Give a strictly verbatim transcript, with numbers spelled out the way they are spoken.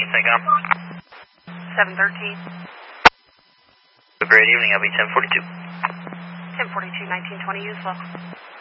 Saigon. seven thirteen. Have a great evening. I'll be ten forty-two. ten forty-two, nineteen twenty, use well.